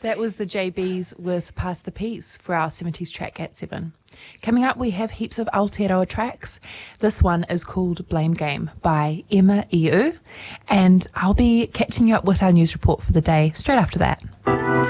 That was the JBs with Pass the Peace for our 70s track at 7. Coming up, we have heaps of Aotearoa tracks. This one is called Blame Game by Emma Iu, and I'll be catching you up with our news report for the day straight after that.